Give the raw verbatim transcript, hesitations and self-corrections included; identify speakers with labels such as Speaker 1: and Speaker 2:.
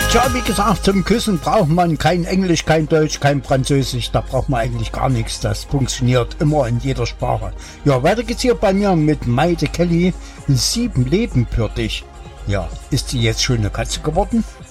Speaker 1: Tja, wie gesagt, zum Küssen braucht man kein Englisch, kein Deutsch, kein Französisch. Da braucht man eigentlich gar nichts. Das funktioniert immer in jeder Sprache. Ja, weiter geht's hier bei mir mit Maite Kelly. Sieben Leben für dich. Ja, ist sie jetzt schon eine Katze geworden?